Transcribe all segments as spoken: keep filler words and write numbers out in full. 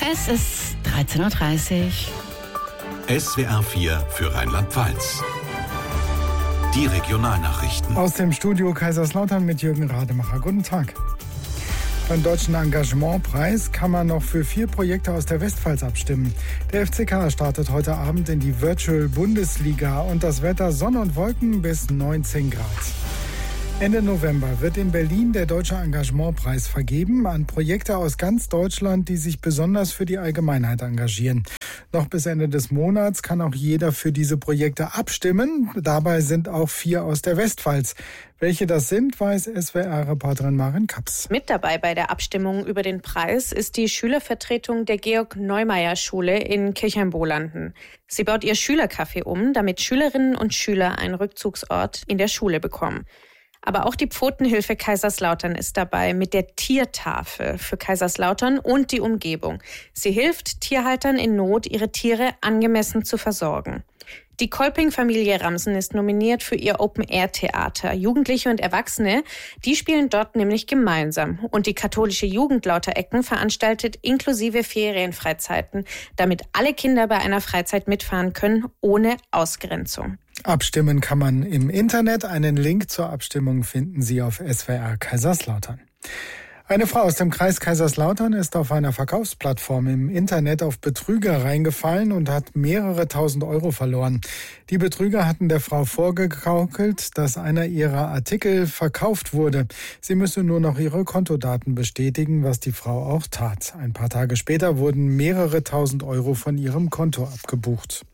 Es ist dreizehn Uhr dreißig. S W R vier für Rheinland-Pfalz. Die Regionalnachrichten. Aus dem Studio Kaiserslautern mit Jürgen Rademacher. Guten Tag. Beim Deutschen Engagementpreis kann man noch für vier Projekte aus der Westpfalz abstimmen. Der F C K startet heute Abend in die Virtual Bundesliga und das Wetter Sonne und Wolken bis neunzehn Grad. Ende November wird in Berlin der Deutsche Engagementpreis vergeben an Projekte aus ganz Deutschland, die sich besonders für die Allgemeinheit engagieren. Noch bis Ende des Monats kann auch jeder für diese Projekte abstimmen. Dabei sind auch vier aus der Westpfalz. Welche das sind, weiß S W R-Reporterin Maren Kaps. Mit dabei bei der Abstimmung über den Preis ist die Schülervertretung der Georg-Neumeier-Schule in Kirchheim-Bolanden. Sie baut ihr Schülercafé um, damit Schülerinnen und Schüler einen Rückzugsort in der Schule bekommen. Aber auch die Pfotenhilfe Kaiserslautern ist dabei mit der Tiertafel für Kaiserslautern und die Umgebung. Sie hilft Tierhaltern in Not, ihre Tiere angemessen zu versorgen. Die Kolping-Familie Ramsen ist nominiert für ihr Open-Air-Theater. Jugendliche und Erwachsene, die spielen dort nämlich gemeinsam. Und die katholische Jugend Lauterecken veranstaltet inklusive Ferienfreizeiten, damit alle Kinder bei einer Freizeit mitfahren können, ohne Ausgrenzung. Abstimmen kann man im Internet. Einen Link zur Abstimmung finden Sie auf S W R Kaiserslautern. Eine Frau aus dem Kreis Kaiserslautern ist auf einer Verkaufsplattform im Internet auf Betrüger reingefallen und hat mehrere tausend Euro verloren. Die Betrüger hatten der Frau vorgegaukelt, dass einer ihrer Artikel verkauft wurde. Sie müsse nur noch ihre Kontodaten bestätigen, was die Frau auch tat. Ein paar Tage später wurden mehrere tausend Euro von ihrem Konto abgebucht.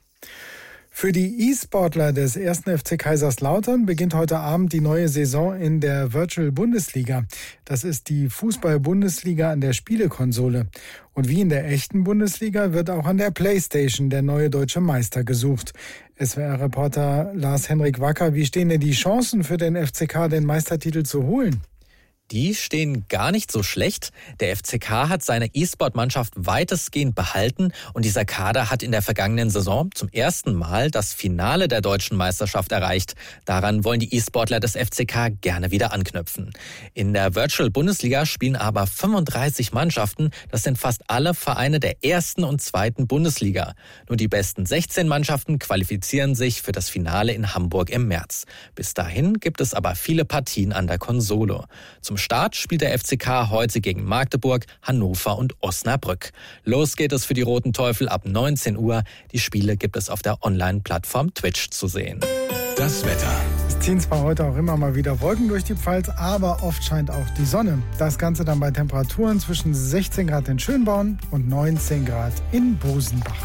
Für die E-Sportler des ersten F C Kaiserslautern beginnt heute Abend die neue Saison in der Virtual Bundesliga. Das ist die Fußball-Bundesliga an der Spielekonsole. Und wie in der echten Bundesliga wird auch an der Playstation der neue deutsche Meister gesucht. S W R-Reporter Lars-Henrik Wacker, wie stehen denn die Chancen für den F C K, den Meistertitel zu holen? Die stehen gar nicht so schlecht. Der F C K hat seine E-Sport-Mannschaft weitestgehend behalten und dieser Kader hat in der vergangenen Saison zum ersten Mal das Finale der deutschen Meisterschaft erreicht. Daran wollen die E-Sportler des F C K gerne wieder anknüpfen. In der Virtual Bundesliga spielen aber fünfunddreißig Mannschaften. Das sind fast alle Vereine der ersten und zweiten Bundesliga. Nur die besten sechzehn Mannschaften qualifizieren sich für das Finale in Hamburg im März. Bis dahin gibt es aber viele Partien an der Konsole. Zum Start spielt der F C K heute gegen Magdeburg, Hannover und Osnabrück. Los geht es für die Roten Teufel ab neunzehn Uhr. Die Spiele gibt es auf der Online-Plattform Twitch zu sehen. Das Wetter. Es ziehen zwar heute auch immer mal wieder Wolken durch die Pfalz, aber oft scheint auch die Sonne. Das Ganze dann bei Temperaturen zwischen sechzehn Grad in Schönborn und neunzehn Grad in Bosenbach.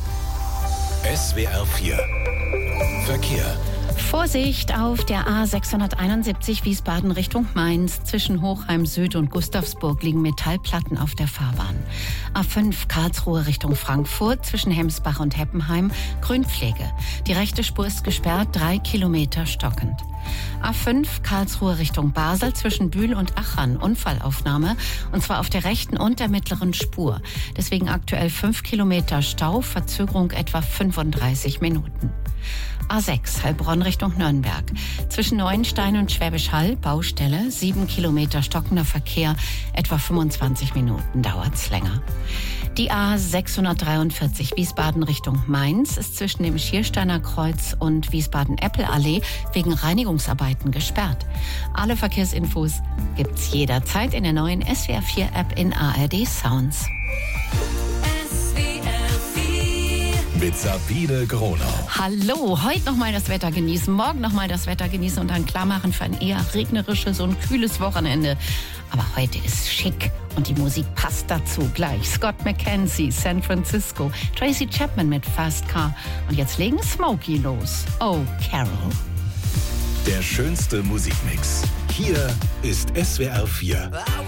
S W R vier Verkehr. Vorsicht auf der A sechshunderteinundsiebzig Wiesbaden Richtung Mainz. Zwischen Hochheim Süd und Gustavsburg liegen Metallplatten auf der Fahrbahn. A fünf Karlsruhe Richtung Frankfurt. Zwischen Hemsbach und Heppenheim Grünpflege. Die rechte Spur ist gesperrt, drei Kilometer stockend. A fünf Karlsruhe Richtung Basel zwischen Bühl und Achern. Unfallaufnahme, und zwar auf der rechten und der mittleren Spur. Deswegen aktuell fünf Kilometer Stau, Verzögerung etwa fünfunddreißig Minuten. A sechs Heilbronn Richtung Nürnberg. Zwischen Neuenstein und Schwäbisch Hall Baustelle, sieben Kilometer stockender Verkehr, etwa fünfundzwanzig Minuten dauert's länger. Die A sechshundertdreiundvierzig Wiesbaden Richtung Mainz ist zwischen dem Schiersteiner Kreuz und Wiesbaden-Eppel-Allee wegen Reinigungsarbeiten gesperrt. Alle Verkehrsinfos gibt's jederzeit in der neuen S W R vier App in A R D Sounds. Mit Sabine Gronau. Hallo, heute nochmal das Wetter genießen, morgen nochmal das Wetter genießen und dann klar machen für ein eher regnerisches und kühles Wochenende. Aber heute ist schick und die Musik passt dazu gleich. Scott McKenzie, San Francisco, Tracy Chapman mit Fast Car und jetzt legen Smokey los. Oh, Carol. Der schönste Musikmix. Hier ist S W R vier.